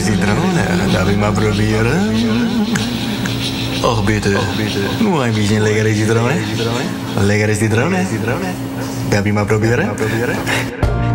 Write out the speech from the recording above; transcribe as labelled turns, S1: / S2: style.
S1: citrone, dat wil maar proberen. Och, bitte. Nur ein bisschen lekkere citrone. Lekkere citrone. Dat wil maar proberen.